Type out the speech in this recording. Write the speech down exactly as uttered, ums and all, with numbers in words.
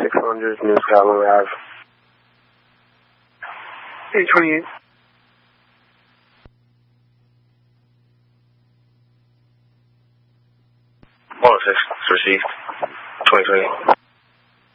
six hundred New Scotland Ave. eight twenty-eight. one oh six, received. twenty twenty.